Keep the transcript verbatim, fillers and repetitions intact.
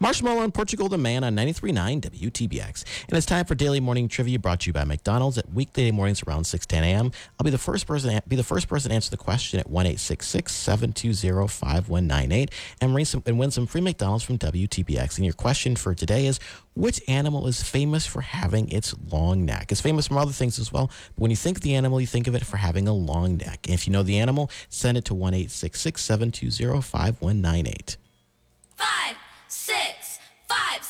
Marshmallow in Portugal, the man on ninety-three point nine W T B X. And it's time for Daily Morning Trivia brought to you by McDonald's at weekday mornings around six ten a.m. I'll be the first person be the first person to answer the question at one eight six six, seven two zero, five one nine eight and win some, and win some free McDonald's from W T B X. And your question for today is, which animal is famous for having its long neck? It's famous from other things as well, but when you think of the animal, you think of it for having a long neck. And if you know the animal, send it to one eight six six, seven two zero, five one nine eight.